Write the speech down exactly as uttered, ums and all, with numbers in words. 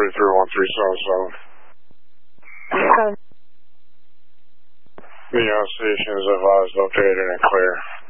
three three one three seven seven. Seven. The uh, station is advised, updated, and clear.